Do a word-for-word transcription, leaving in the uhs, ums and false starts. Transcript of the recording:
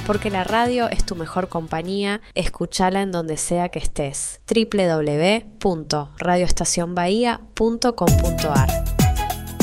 porque la radio es tu mejor compañía. Escúchala en donde sea que estés. doble u doble u doble u punto radio estación bahía punto com punto a r